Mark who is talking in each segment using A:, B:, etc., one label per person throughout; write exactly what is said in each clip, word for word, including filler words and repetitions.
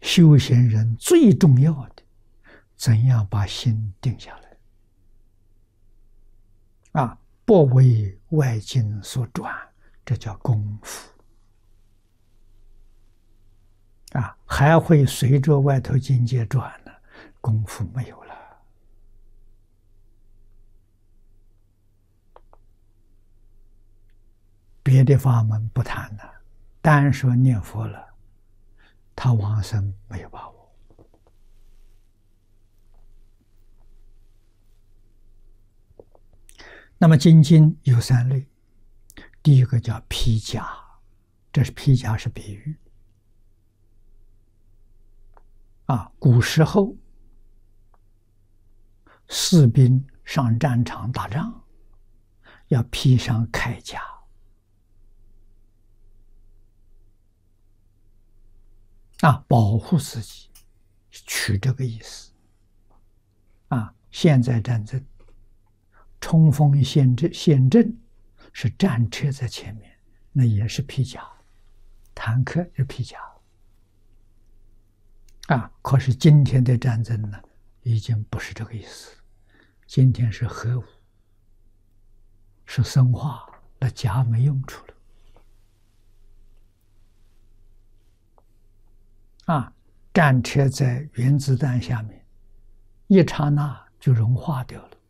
A: 修行人最重要的，怎样把心定下来？啊，不为外境所转，这叫功夫。啊，还会随着外头境界转呢，功夫没有了。别的法门不谈了，单说念佛了，他往生没有把握。那么精进有三类，第一个叫披甲，这是披甲是比喻。啊，古时候士兵上战场打仗，要披上铠甲。啊，保护自己，取这个意思。啊，现在战争，冲锋陷阵，陷阵是战车在前面，那也是披甲，坦克是披甲。啊，可是今天的战争呢，已经不是这个意思，今天是核武，是生化，那甲没用处了。啊，战车在原子弹下面，一刹那就融化掉了。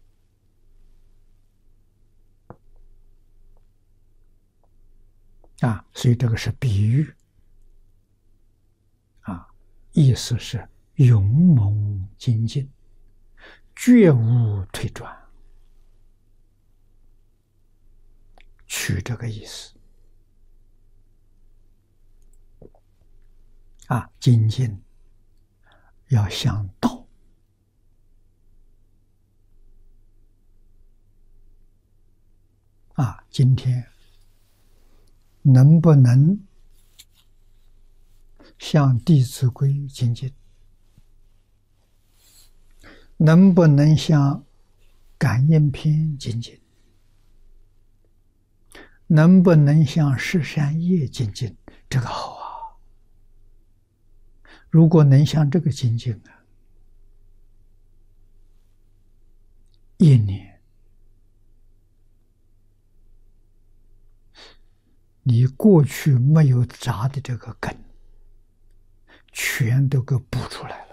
A: 啊，所以这个是比喻。啊，意思是勇猛精进，绝无退转，取这个意思。啊，精进要向道。啊，今天能不能向《弟子规》精进？能不能向《感应篇》精进？能不能向《十善业》精进？这个好啊！如果能向这个精进啊，一年你过去没有扎的这个根，全都给补出来了。